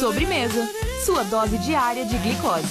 Sobremesa, sua dose diária de glicose.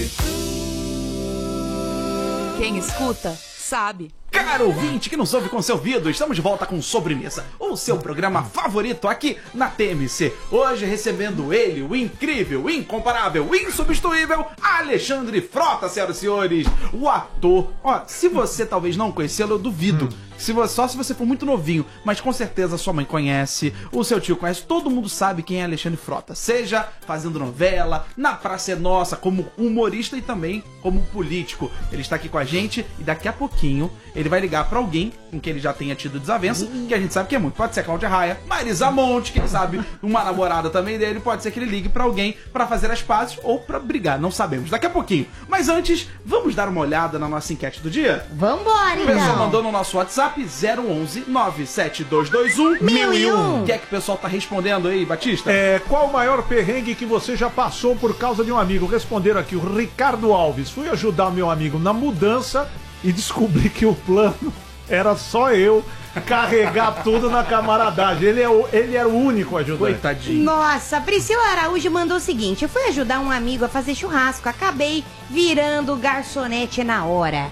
Quem escuta, sabe. Caro ouvinte que nos ouve com seu ouvido, estamos de volta com Sobremesa, o seu programa favorito aqui na TMC. Hoje recebendo ele, o incrível, o incomparável, o insubstituível Alexandre Frota, senhoras e senhores, o ator. Ó, se você talvez não conhecê-lo, eu duvido. Só se você for muito novinho, mas com certeza sua mãe conhece, o seu tio conhece, todo mundo sabe quem é Alexandre Frota. Seja fazendo novela, na Praça é Nossa, como humorista e também como político. Ele está aqui com a gente e daqui a pouquinho ele vai ligar pra alguém com quem ele já tenha tido desavença, que a gente sabe que é muito. Pode ser Cláudia Raia, Marisa Monte, quem sabe uma namorada também dele, pode ser que ele ligue pra alguém pra fazer as pazes ou pra brigar, não sabemos. Daqui a pouquinho. Mas antes, vamos dar uma olhada na nossa enquete do dia? Vambora, O pessoal então. mandou no nosso WhatsApp 011 97221 1001. O que é que o pessoal tá respondendo aí, Batista? Qual o maior perrengue que você já passou por causa de um amigo? Responderam aqui, o Ricardo Alves. Fui ajudar meu amigo na mudança e descobri que o plano era só eu carregar tudo na camaradagem. Ele era o único ajudante. Coitadinho. Nossa, Priscila Araújo mandou o seguinte: eu fui ajudar um amigo a fazer churrasco, acabei virando garçonete na hora.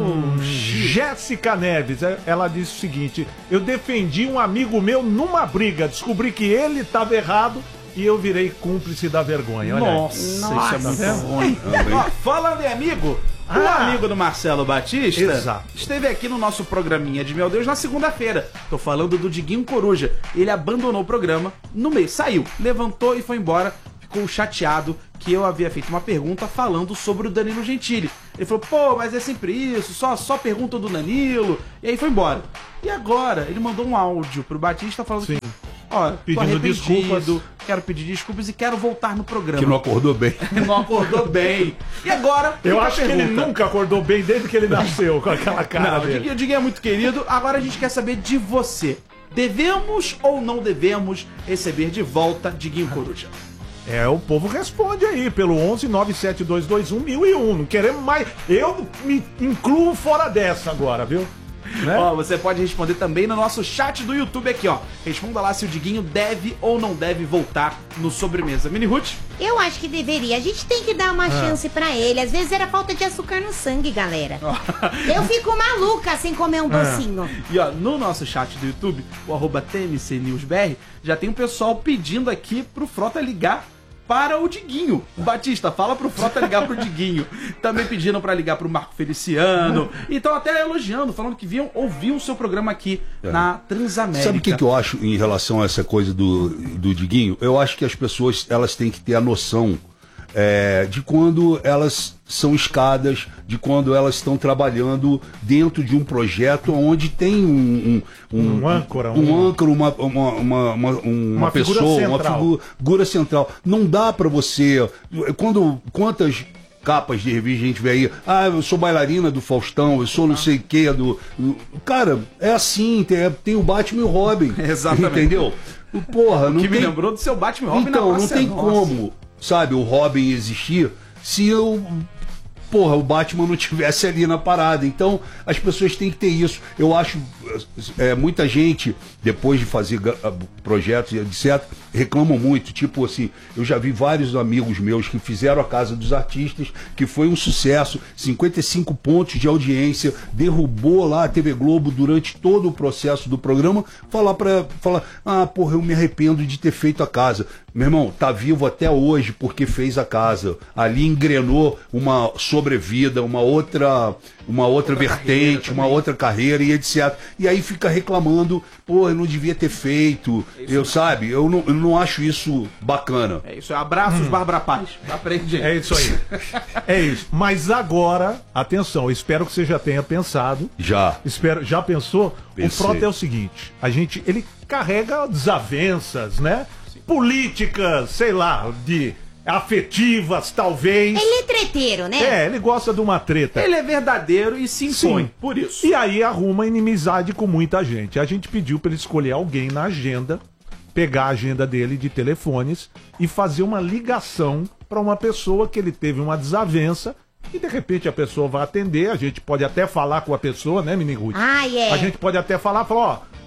Jéssica Neves, ela disse o seguinte: eu defendi um amigo meu numa briga, descobri que ele estava errado e eu virei cúmplice da vergonha. Olha aí. Nossa, isso é muito ruim. Ó, falando em amigo, o amigo do Marcelo Batista Exato. esteve aqui no nosso programinha de Meu Deus na segunda-feira. Tô falando do Diguinho Coruja. Ele abandonou o programa no meio, saiu, levantou e foi embora. Ficou chateado que eu havia feito uma pergunta falando sobre o Danilo Gentili. Ele falou, pô, mas é sempre isso, só pergunta do Danilo. E aí foi embora. E agora, ele mandou um áudio pro Batista falando Sim. que, ó, Pedindo desculpas. quero pedir desculpas e quero voltar no programa. Que não acordou bem. Não acordou bem. E agora, Eu fica a acho que ele pergunta. nunca acordou bem desde que ele nasceu, com aquela cara Não, dele. o Diguinho é muito querido. Agora a gente quer saber de você. Devemos ou não devemos receber de volta Diguinho Coruja? O povo responde aí pelo 11 97221 1001. Não queremos mais. Eu me incluo fora dessa agora, viu? Né? Ó, você pode responder também no nosso chat do YouTube aqui, ó. Responda lá se o Diguinho deve ou não deve voltar no Sobremesa. Mini Ruth? Eu acho que deveria. A gente tem que dar uma chance pra ele. Às vezes era falta de açúcar no sangue, galera. Eu fico maluca sem comer um docinho. E ó, no nosso chat do YouTube, o @TMCNewsBR, já tem um pessoal pedindo aqui pro Frota ligar para o Diguinho. O Batista, fala pro Frota ligar pro Diguinho. Também pediram pra ligar pro Marco Feliciano. E estão até elogiando, falando que ouviam o seu programa aqui na Transamérica. Sabe o que eu acho em relação a essa coisa do Diguinho? Eu acho que as pessoas elas têm que ter a noção de quando elas são escadas, de quando elas estão trabalhando dentro de um projeto onde tem um âncora, uma pessoa, uma figura central. Não dá pra você... Quantas capas de revista a gente vê aí, eu sou bailarina do Faustão, eu sou não sei o que Cara, é assim, tem o Batman e o Robin. Exatamente. Entendeu? Porra, não que tem... me lembrou do seu Batman e Robin. Então, não tem como, sabe, o Robin existir se o Batman não tivesse ali na parada. Então, as pessoas têm que ter isso. Eu acho, muita gente, depois de fazer projetos e etc., reclamam muito. Tipo assim, eu já vi vários amigos meus que fizeram a Casa dos Artistas, que foi um sucesso, 55 pontos de audiência, derrubou lá a TV Globo durante todo o processo do programa, falar, porra, eu me arrependo de ter feito a casa. Meu irmão, tá vivo até hoje porque fez a casa. Ali engrenou uma sobrevida, uma outra vertente, uma outra carreira e etc. E aí fica reclamando, pô, eu não devia ter feito. Eu não acho isso bacana. É isso, abraços, Bárbara Paz. Aprende. É isso aí. É isso. Mas agora, atenção, eu espero que você já tenha pensado. Já pensou? Pensei. O Frota é o seguinte, ele carrega desavenças, né? Sim. Políticas, sei lá, afetivas, talvez. Ele é treteiro, né? Ele gosta de uma treta. Ele é verdadeiro e se impõe. Sim. Por isso. E aí arruma inimizade com muita gente. A gente pediu pra ele escolher alguém na agenda, pegar a agenda dele de telefones e fazer uma ligação pra uma pessoa que ele teve uma desavença e de repente a pessoa vai atender. A gente pode até falar com a pessoa, né, Mini Ruth? A gente pode até falar,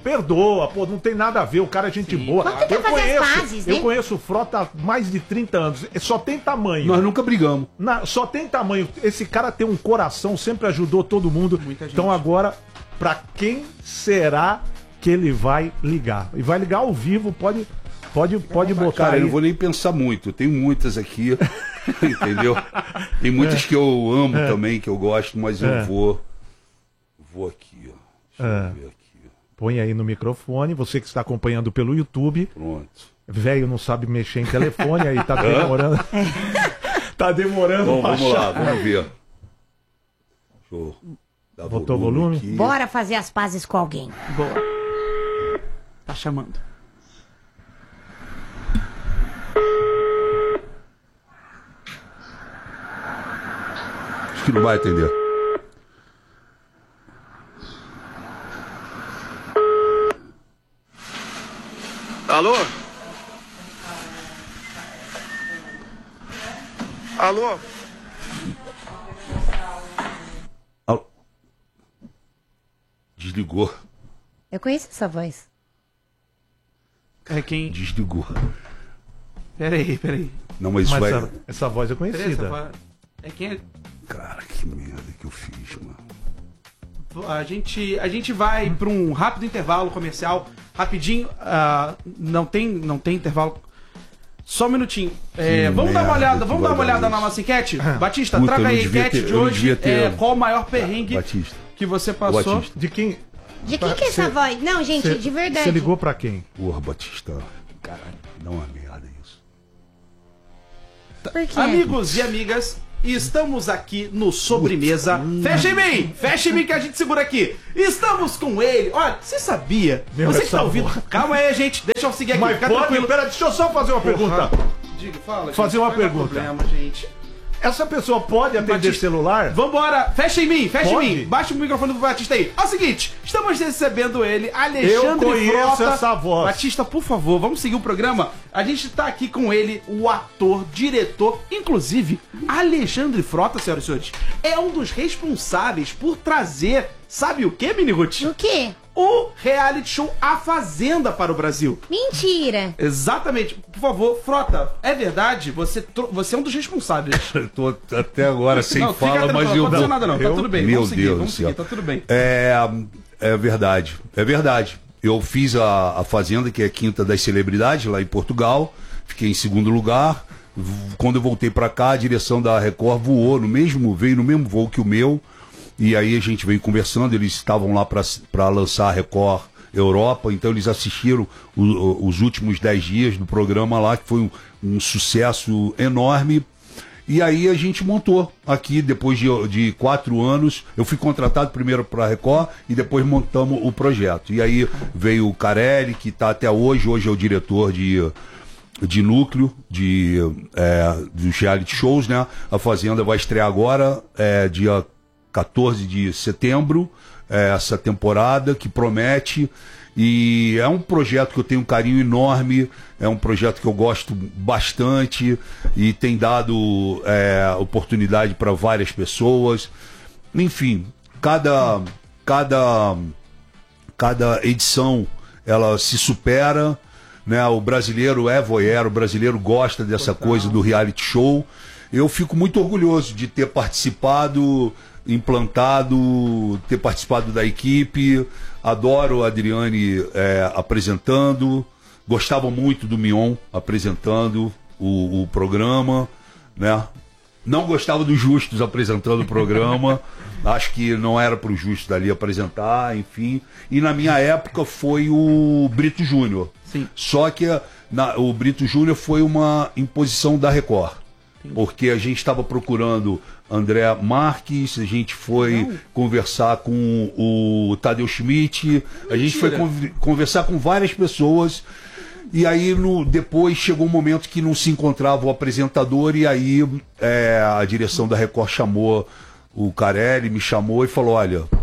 perdoa, pô, não tem nada a ver, o cara é gente boa. Vamos tentar fazer as pazes, né? Eu conheço o Frota há mais de 30 anos, só tem tamanho. Nós nunca brigamos. Só tem tamanho. Esse cara tem um coração, sempre ajudou todo mundo. Então agora, pra quem será que ele vai ligar? E vai ligar ao vivo, pode botar Cara, aí. eu não vou nem pensar muito. Eu tenho muitas aqui, entendeu? Tem muitas que eu amo também, que eu gosto, mas eu vou aqui, ó. Deixa eu ver aqui. Põe aí no microfone, você que está acompanhando pelo YouTube. Pronto. Velho não sabe mexer em telefone, aí tá demorando. Tá demorando. Bom, pra vamos lá, achar. vamos ver. Deixa eu dar Botou volume? aqui. Bora fazer as pazes com alguém. Boa. Tá chamando. Acho que não vai atender. Alô? Alô? Desligou. Eu conheço essa voz. É quem... Desligou. Peraí. Não, mas isso Mas vai... essa voz é Peraí, conhecida. é quem... Cara, que merda que eu fiz, mano. A gente vai para um rápido intervalo comercial, rapidinho. Não tem intervalo. Só um minutinho. Vamos dar uma olhada, na nossa enquete. Batista, Puta, traga eu não aí a devia enquete ter- de eu não hoje. devia ter- Qual o maior perrengue Batista. que você passou? Batista. De quem? De quem que é essa voz? Não, gente, de verdade. Você ligou pra quem? Porra, Batista. Caralho, dá uma merda isso. Por quê? Amigos e amigas, estamos aqui no Sobremesa. Fecha em mim que a gente segura aqui. Estamos com ele. Olha, você sabia? Meu, Você que essa tá ouvindo. voz. Calma aí, gente. Deixa eu seguir aqui. Mas Fica pode, tranquilo. pera, deixa eu só fazer uma pergunta. Diga, fala. Fazer gente. uma Não vai dar pergunta. Problema, gente. Essa pessoa pode atender Batista. celular? Vambora, fecha em mim. Pode? Baixa o microfone do Batista aí. É o seguinte, estamos recebendo ele, Alexandre Eu conheço Frota. essa voz. Batista, por favor, vamos seguir o programa. A gente tá aqui com ele, o ator, diretor, inclusive, Alexandre Frota, senhoras e senhores, é um dos responsáveis por trazer, sabe o que, Mini Ruth? O quê? O reality show A Fazenda para o Brasil. Mentira. Exatamente. Por favor, Frota, é verdade? Você é um dos responsáveis. Eu tô até agora sem Não, fica fala, tranquilo, mas não eu aconteceu vou. nada não, tá tudo bem. Meu Vamos seguir, Deus do vamos seguir, céu. tá tudo bem. É verdade, é verdade. Eu fiz a Fazenda, que é a Quinta das Celebridades, lá em Portugal. Fiquei em segundo lugar. Quando eu voltei pra cá, a direção da Record veio no mesmo voo que o meu. E aí a gente veio conversando, eles estavam lá pra lançar a Record Europa, então eles assistiram os últimos 10 dias do programa lá, que foi um sucesso enorme. E aí a gente montou aqui, depois de 4 anos, eu fui contratado primeiro para a Record e depois montamos o projeto. E aí veio o Carelli, que está até hoje é o diretor de núcleo dos reality shows, né? A Fazenda vai estrear agora, dia 14 de setembro, essa temporada que promete. E é um projeto que eu tenho um carinho enorme, é um projeto que eu gosto bastante e tem dado oportunidade para várias pessoas. Enfim, cada edição ela se supera, né? O brasileiro é voyeur, o brasileiro gosta dessa coisa do reality show. Eu fico muito orgulhoso de ter participado, ter participado da equipe. Adoro a Adriane apresentando. Gostava muito do Mion apresentando o programa, né? Não gostava do Justus apresentando o programa. Acho que não era para o Justus dali apresentar, enfim. E na minha época foi o Brito Júnior. Sim. Só que o Brito Júnior foi uma imposição da Record. Porque a gente estava procurando André Marques, a gente foi conversar com o Tadeu Schmidt, a gente foi conversar com várias pessoas. E aí depois chegou um momento que não se encontrava o apresentador, e aí a direção da Record chamou o Carelli, me chamou e falou: olha,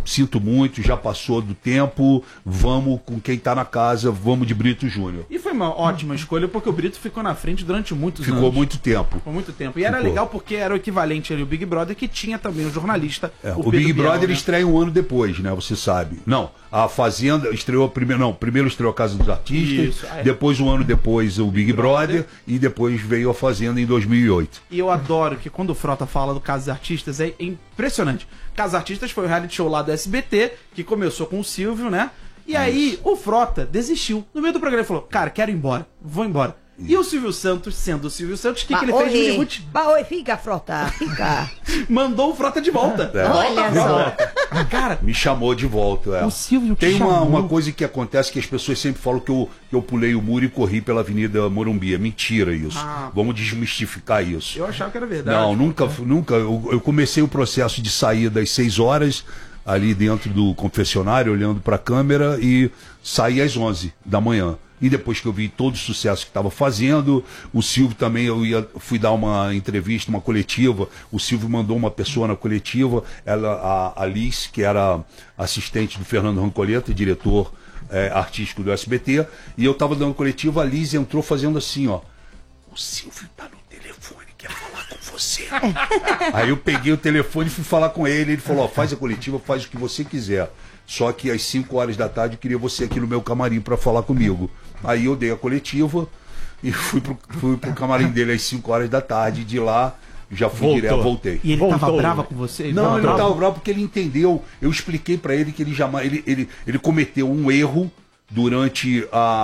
sinto muito, já passou do tempo, vamos com quem tá na casa, vamos de Brito Júnior. E foi uma ótima escolha, porque o Brito ficou na frente durante muitos anos. Ficou muito tempo. Por muito tempo. E era Ficou. legal porque era o equivalente ali, o Big Brother, que tinha também o jornalista. O Big Pedro Brother Bial, né? estreia um ano depois, né? Você sabe. Não, a Fazenda estreou primeiro. Não, primeiro estreou a Casa dos Artistas, Isso, é. depois, um ano depois, o Big Brother, e depois veio a Fazenda em 2008. E eu adoro que quando o Frota fala do Caso dos Artistas, é impressionante. Caso dos Artistas foi o reality show lá do SBT, que começou com o Silvio, né? E aí o Frota desistiu. No meio do programa ele falou, cara, quero ir embora, vou embora. E o Silvio Santos, sendo o Silvio Santos, o que ele fez? Minimute? Oi, fica, Frota, fica. Mandou o Frota de volta. Olha só. Cara, Me chamou de volta, é. o Silvio que Tem chamou. uma coisa que acontece que as pessoas sempre falam que eu pulei o muro e corri pela Avenida Morumbi. É mentira isso. Vamos desmistificar isso. Eu achava que era verdade. Não, nunca. Eu comecei o processo de sair das 6 horas, ali dentro do confessionário, olhando para a câmera, e saí às 11 da manhã. E depois que eu vi todo o sucesso que estava fazendo, o Silvio também, fui dar uma entrevista, uma coletiva, o Silvio mandou uma pessoa na coletiva, a Liz, que era assistente do Fernando Rancoleta, diretor artístico do SBT, e eu estava dando coletiva, a Liz entrou fazendo assim, ó, o Silvio tá no telefone, quer falar com você. Aí eu peguei o telefone e fui falar com ele falou, ó, faz a coletiva, faz o que você quiser. Só que às 5 horas da tarde eu queria você aqui no meu camarim para falar comigo. Aí eu dei a coletiva e fui pro camarim dele às 5 horas da tarde. De lá já fui direto, voltei. E ele tava bravo com você? Não, ele não estava bravo porque ele entendeu. Eu expliquei para ele que ele jamais. Ele cometeu um erro durante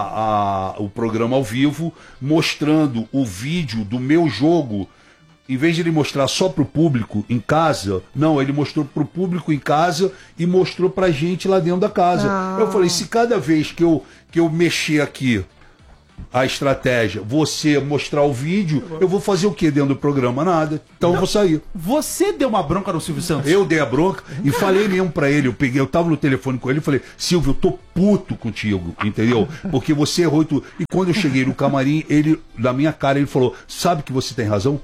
o programa ao vivo, mostrando o vídeo do meu jogo. Em vez de ele mostrar só pro público em casa, não, ele mostrou pro público em casa e mostrou pra gente lá dentro da casa. Eu falei, se cada vez que eu mexer aqui a estratégia, você mostrar o vídeo, eu vou fazer o que dentro do programa? Nada. Então eu vou sair. Você deu uma bronca no Silvio Santos? Eu dei a bronca e falei mesmo pra ele, eu tava no telefone com ele e falei, Silvio, eu tô puto contigo, entendeu? Porque você errou e tudo. E quando eu cheguei no camarim, ele, na minha cara, ele falou, sabe que você tem razão?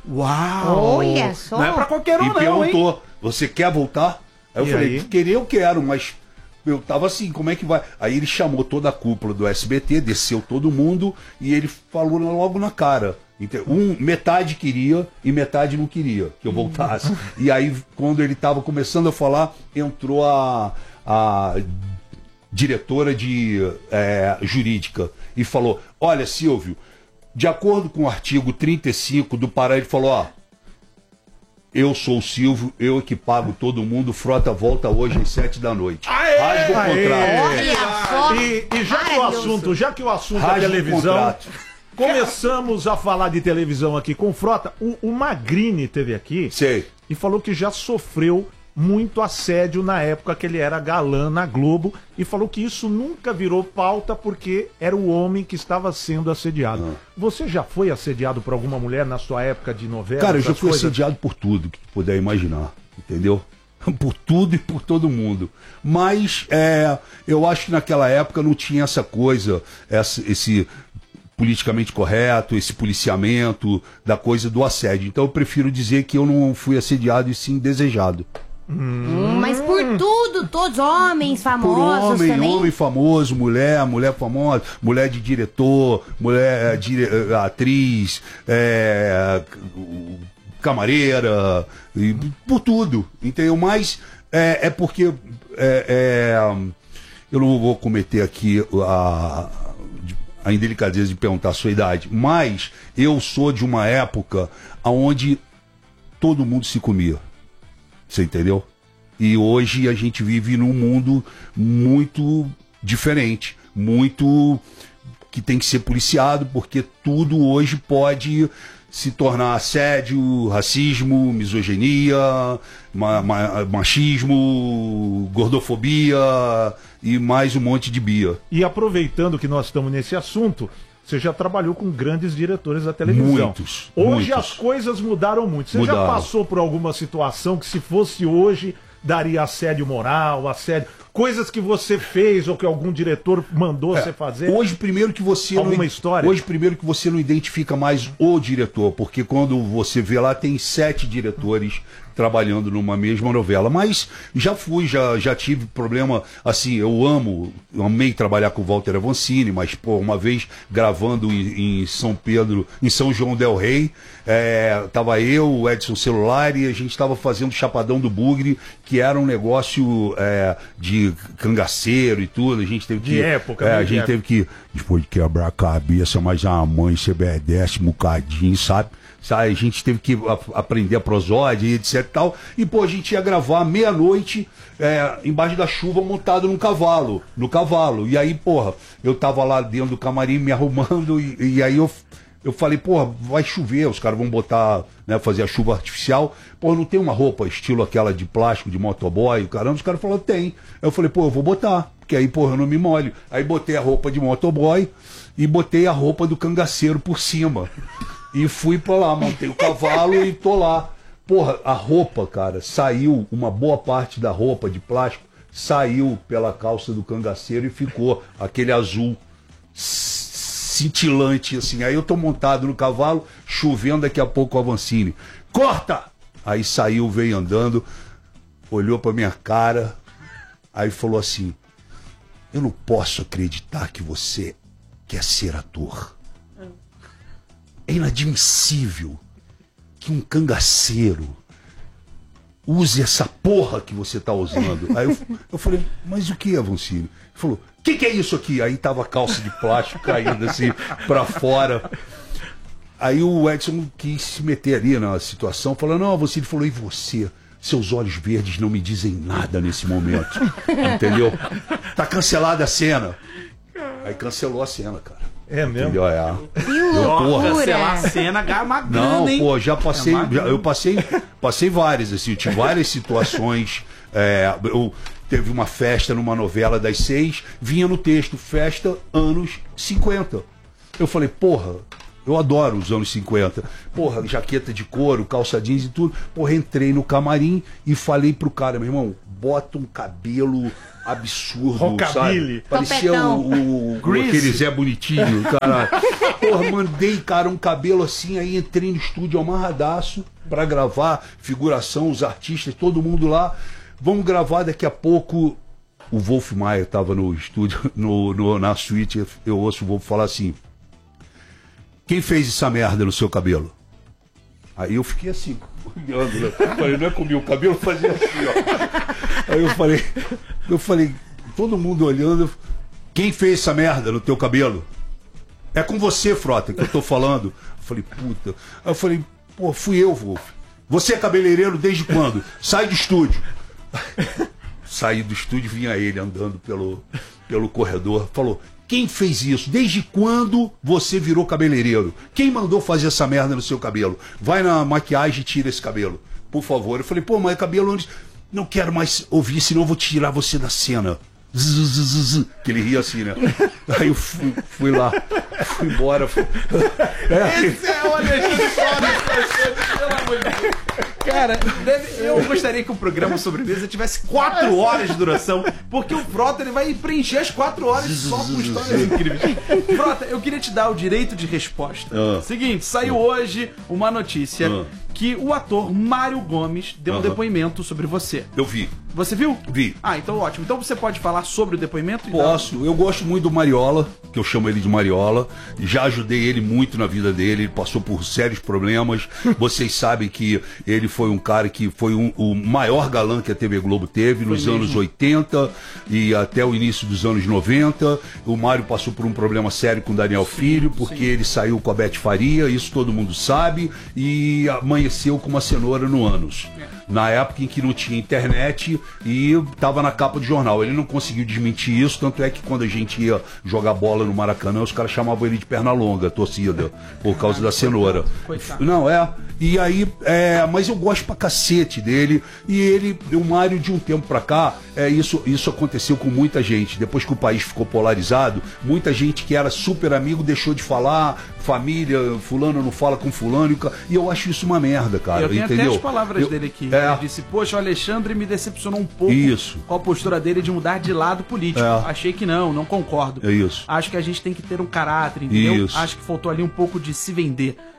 Uau! Olha só. Não é pra qualquer um, E não, hein? perguntou, você quer voltar? Aí eu E falei, aí? querer eu quero, mas eu tava assim, como é que vai? Aí ele chamou toda a cúpula do SBT, desceu todo mundo e ele falou logo na cara. Metade queria e metade não queria que eu voltasse. E aí, quando ele tava começando a falar, entrou a diretora de jurídica e falou, olha, Silvio, de acordo com o artigo 35 do Pará, ele falou, ó, eu sou o Silvio, eu que pago todo mundo, Frota volta hoje às 7 da noite. Rasga o contrato. Olha só. E já que o assunto é Rasga o televisão, contrato. começamos a falar de televisão aqui com o Frota. O Magrini teve aqui Sei. e falou que já sofreu muito assédio na época que ele era galã na Globo e falou que isso nunca virou pauta porque era o homem que estava sendo assediado. Você já foi assediado por alguma mulher na sua época de novela? Cara, eu já essas fui coisas? assediado por tudo que tu puder imaginar, entendeu? Por tudo e por todo mundo. Mas eu acho que naquela época não tinha essa coisa, esse politicamente correto, esse policiamento da coisa do assédio. Então eu prefiro dizer que eu não fui assediado e sim desejado. Mas por tudo, todos homens Por famosos também. homem famoso, mulher famosa, mulher de diretor, mulher atriz, camareira, e por tudo, entendeu? Mas é porque eu não vou cometer aqui a indelicadeza de perguntar a sua idade, mas eu sou de uma época onde todo mundo se comia. Você entendeu? E hoje a gente vive num mundo muito diferente, muito que tem que ser policiado, porque tudo hoje pode se tornar assédio, racismo, misoginia, machismo, gordofobia e mais um monte de bia. E aproveitando que nós estamos nesse assunto, você já trabalhou com grandes diretores da televisão. Muitos. Hoje muitos. as coisas mudaram muito. Você Mudaram. já passou por alguma situação que se fosse hoje daria assédio moral, assédio, coisas que você fez ou que algum diretor mandou você fazer? Hoje primeiro que você Alguma história? Hoje primeiro que você não identifica mais o diretor, porque quando você vê lá tem 7 diretores, trabalhando numa mesma novela. Mas já tive problema, assim, eu amei trabalhar com o Walter Avancini, mas, pô, uma vez gravando em São Pedro, em São João del Rei, tava eu, o Edson Celular, e a gente tava fazendo Chapadão do Bugre, que era um negócio de cangaceiro e tudo, a gente teve que... De época, a gente teve que, depois de quebrar a cabeça, mas a mãe se obedece um bocadinho, sabe? A gente teve que aprender a prosódia e etc e tal. E, pô, a gente ia gravar meia-noite embaixo da chuva montado no cavalo. E aí, porra, eu tava lá dentro do camarim me arrumando e aí eu falei, porra, vai chover, os caras vão botar, né, fazer a chuva artificial. Pô, não tem uma roupa estilo aquela de plástico, de motoboy, caramba? Os caras falaram, tem. Aí eu falei, pô, eu vou botar, porque aí, porra, eu não me molho. Aí botei a roupa de motoboy e botei a roupa do cangaceiro por cima. E fui pra lá, montei o cavalo e tô lá. Porra, a roupa, cara, saiu, uma boa parte da roupa de plástico saiu pela calça do cangaceiro e ficou aquele azul cintilante, assim. Aí eu tô montado no cavalo, chovendo, daqui a pouco o Avancini. Corta! Aí saiu, veio andando, olhou pra minha cara, aí falou assim, eu não posso acreditar que você quer ser ator. É inadmissível que um cangaceiro use essa porra que você tá usando. Aí eu falei, mas o que, Avancini? Ele falou, o que é isso aqui? Aí tava a calça de plástico caindo assim pra fora. Aí o Edson quis se meter ali na situação, falando, não, Avancini falou, e você? Seus olhos verdes não me dizem nada nesse momento. Entendeu? Tá cancelada a cena. Aí cancelou a cena, cara. É mesmo? Entendeu? Cancelar a cena, uma grana, não, hein? pô, já passei, eu passei várias, assim, eu tive várias situações. Eu teve uma festa numa novela das 6, vinha no texto, festa anos 50. Eu falei, porra, eu adoro os anos 50. Porra, jaqueta de couro, calça jeans e tudo. Porra, entrei no camarim e falei pro cara, meu irmão, bota um cabelo absurdo, Rockabilly. sabe? Parecia aquele Zé Bonitinho, cara. Porra, mandei, cara, um cabelo assim, aí entrei no estúdio amarradaço pra gravar, figuração, os artistas, todo mundo lá. Vamos gravar daqui a pouco. O Wolf Maia tava no estúdio, na suíte, eu ouço o Wolf falar assim, quem fez essa merda no seu cabelo? Aí eu fiquei assim, olhando, né? Falei, não é comigo, o cabelo fazia assim, ó. Aí eu falei, todo mundo olhando, quem fez essa merda no teu cabelo? É com você, Frota, que eu tô falando. Eu falei, puta. Aí eu falei, pô, fui eu, Wolf. Você é cabeleireiro desde quando? Sai do estúdio. Saí do estúdio, vinha ele andando pelo corredor, falou, quem fez isso? Desde quando você virou cabeleireiro? Quem mandou fazer essa merda no seu cabelo? Vai na maquiagem e tira esse cabelo, por favor. Eu falei, pô, mas cabelo onde... Não quero mais ouvir, senão eu vou tirar você da cena. Que ele ria assim, né? Aí eu fui lá, fui embora. Esse é o Alexandre Cláudio, pelo amor de Deus. Cara, eu gostaria que o programa Sobremesa tivesse 4 horas de duração, porque o Frota ele vai preencher as 4 horas só com histórias incríveis. Frota, eu queria te dar o direito de resposta. Seguinte, saiu hoje uma notícia que o ator Mário Gomes deu um depoimento sobre você. Eu vi. Você viu? Vi. Ah, então ótimo. Então você pode falar sobre o depoimento? Posso. Eu gosto muito do Mariola, que eu chamo ele de Mariola. Já ajudei ele muito na vida dele. Ele passou por sérios problemas. Vocês sabem que ele foi um cara que foi o maior galã que a TV Globo teve nos anos 80 e até o início dos anos 90. O Mário passou por um problema sério com o Daniel Filho, porque ele saiu com a Beth Faria, isso todo mundo sabe, e amanheceu com uma cenoura no ânus. Na época em que não tinha internet e estava na capa de jornal. Ele não conseguiu desmentir isso, tanto é que quando a gente ia jogar bola no Maracanã, os caras chamavam ele de perna longa, a torcida, por causa da cenoura. Coitado. Não, e aí, mas eu gosto pra cacete dele, e o Mário, de um tempo pra cá, isso aconteceu com muita gente. Depois que o país ficou polarizado, muita gente que era super amigo deixou de falar, família, fulano não fala com fulano, e eu acho isso uma merda, cara, eu tenho entendeu? até as palavras dele aqui. Ele disse, poxa, o Alexandre me decepcionou um pouco com a postura dele de mudar de lado político. Achei que não concordo. É isso. Acho que a gente tem que ter um caráter, entendeu? Isso. Acho que faltou ali um pouco de se vender.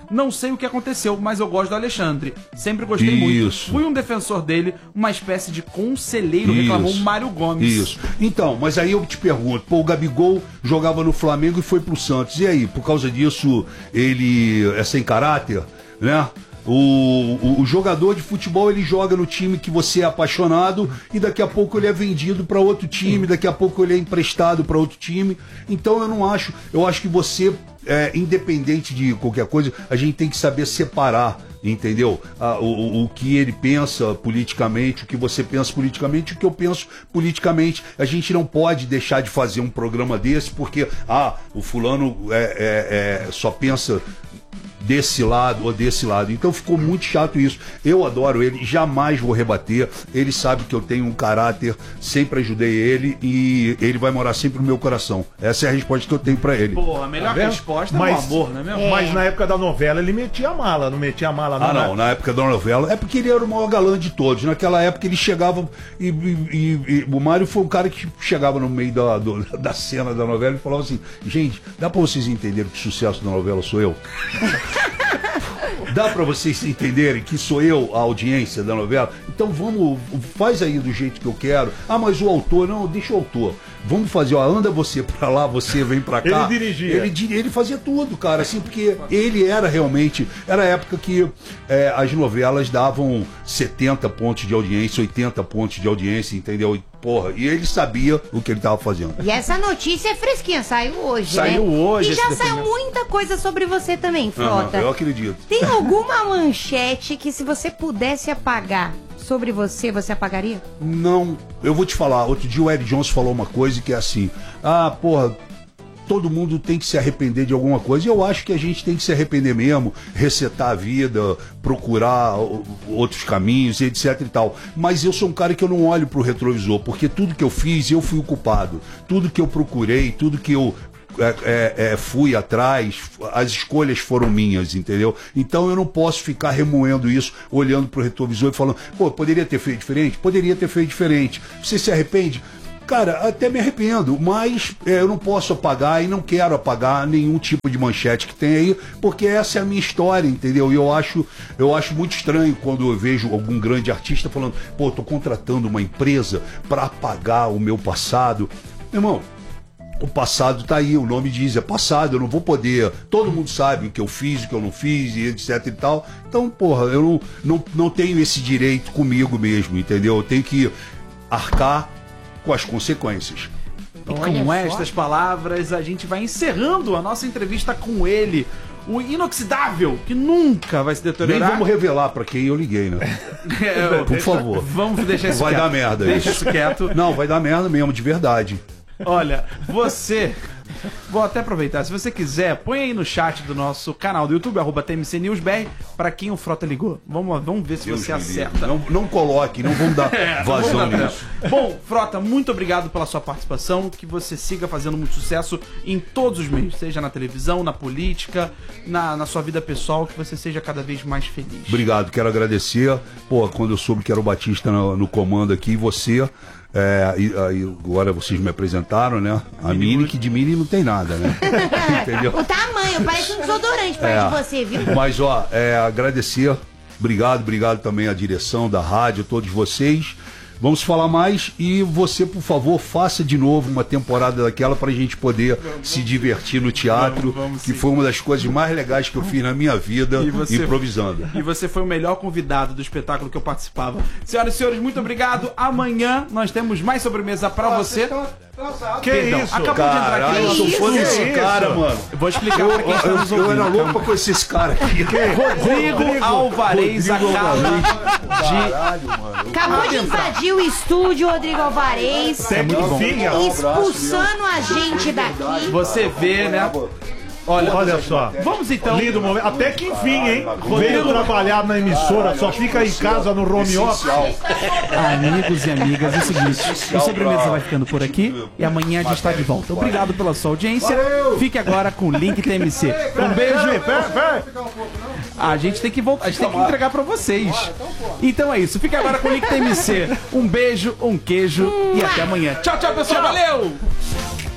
Não sei o que aconteceu, mas eu gosto do Alexandre. Sempre gostei muito. Fui um defensor dele, uma espécie de conselheiro, reclamou o Mário Gomes. Isso. Então, mas aí eu te pergunto, pô, o Gabigol jogava no Flamengo e foi pro Santos. E aí, por causa disso, ele é sem caráter, né? O jogador de futebol, ele joga no time que você é apaixonado e daqui a pouco ele é vendido para outro time, daqui a pouco ele é emprestado para outro time. Então eu acho que você, independente de qualquer coisa, a gente tem que saber separar, entendeu? O que ele pensa politicamente, o que você pensa politicamente, o que eu penso politicamente. A gente não pode deixar de fazer um programa desse porque, o fulano só pensa desse lado ou desse lado. Então ficou muito chato isso. Eu adoro ele, jamais vou rebater. Ele sabe que eu tenho um caráter, sempre ajudei ele e ele vai morar sempre no meu coração. Essa é a resposta que eu tenho pra ele. Pô, a melhor resposta é o amor, não é mesmo? Mas na época da novela ele metia a mala, não metia a mala não? Não, na época da novela, é porque ele era o maior galã de todos. Naquela época ele chegava e o Mário foi um cara que chegava no meio da cena da novela e falava assim, gente, dá pra vocês entenderem que o sucesso da novela sou eu? Dá pra vocês entenderem que sou eu a audiência da novela? Então faz aí do jeito que eu quero. Mas o autor, não, deixa o autor. Vamos fazer, anda você pra lá, você vem pra cá. Ele dirigia. Ele fazia tudo, cara, assim, porque ele era realmente, era a época que as novelas davam 70 pontos de audiência, 80 pontos de audiência, entendeu? E ele sabia o que ele tava fazendo. E essa notícia é fresquinha, saiu hoje, Saiu hoje. E já saiu muita coisa sobre você também, Frota. Eu acredito. Tem alguma manchete que se você pudesse apagar sobre você, você apagaria? Não, eu vou te falar, outro dia o Eric Johnson falou uma coisa que é assim, todo mundo tem que se arrepender de alguma coisa, e eu acho que a gente tem que se arrepender mesmo, resetar a vida, procurar outros caminhos, etc e tal. Mas eu sou um cara que eu não olho pro retrovisor, porque tudo que eu fiz, eu fui o culpado. Tudo que eu procurei, tudo que eu fui atrás, as escolhas foram minhas, entendeu? Então eu não posso ficar remoendo isso, olhando pro retrovisor e falando, poderia ter feito diferente? Poderia ter feito diferente. Você se arrepende? Cara, até me arrependo, mas eu não posso apagar e não quero apagar nenhum tipo de manchete que tem aí, porque essa é a minha história, entendeu? E eu acho muito estranho quando eu vejo algum grande artista falando, tô contratando uma empresa para apagar o meu passado. Meu irmão, o passado tá aí, o nome diz, é passado, eu não vou poder, todo mundo sabe o que eu fiz, o que eu não fiz, e etc e tal. Então, eu não tenho esse direito comigo mesmo, entendeu? Eu tenho que arcar com as consequências. E com estas palavras, a gente vai encerrando a nossa entrevista com ele, o inoxidável, que nunca vai se deteriorar. Nem vamos revelar pra quem eu liguei, né? Por favor. Vamos deixar isso quieto. Vai dar merda. Deixa isso quieto. Não, vai dar merda mesmo, de verdade. Olha, vou até aproveitar, se você quiser, põe aí no chat do nosso canal do YouTube, @TMCNewsBR, pra quem o Frota ligou. Vamos ver se Deus você acerta. Não coloque, não vamos dar vazão nisso. Bom, Frota, muito obrigado pela sua participação, que você siga fazendo muito sucesso em todos os meios, seja na televisão, na política, na sua vida pessoal, que você seja cada vez mais feliz. Obrigado, quero agradecer, quando eu soube que era o Batista no comando aqui, você... e agora vocês me apresentaram, né? A Mini, que de Mini não tem nada, né? Entendeu? O tamanho, parece um desodorante perto de você, viu? Mas, agradecer, obrigado também à direção da rádio, a todos vocês. Vamos falar mais e você, por favor, faça de novo uma temporada daquela pra gente poder se divertir no teatro, que foi uma das coisas mais legais que eu fiz na minha vida, improvisando. E você foi o melhor convidado do espetáculo que eu participava. Senhoras e senhores, muito obrigado. Amanhã nós temos mais sobremesa pra você. Que isso? Acabou de entrar aqui. Eu sou fã desse cara, mano. Eu vou explicar pra quem está nos ouvindo. Eu era louco pra conhecer esse cara aqui. Rodrigo Alvarez acabou de invadir o estúdio, Rodrigo Alvarez. Expulsando a gente daqui. Você vê, né? Olha só. Vamos então. Lindo momento. Até que enfim, hein? Veio trabalhar na emissora, só fica em casa no home office. Amigos e amigas, é o seguinte: o Sobremesa vai ficando por aqui e amanhã a gente está de volta. Obrigado pela sua audiência. Fique agora com o Link TMC. Um beijo. A gente tem que voltar, a gente tem que entregar pra vocês. Então é isso. Fique agora com o Link TMC. Um beijo, um queijo e até amanhã. Tchau, tchau, pessoal. Valeu!